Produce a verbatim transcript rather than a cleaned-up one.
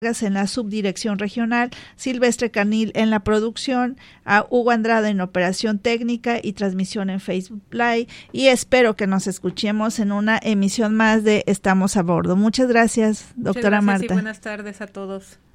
en la subdirección regional, Silvestre Canil en la producción, a Hugo Andrade en operación técnica y transmisión en Facebook Live, y espero que nos escuchemos en una emisión más de Estamos a Bordo. Muchas gracias, doctora Muchas gracias Marta. Y buenas tardes a todos.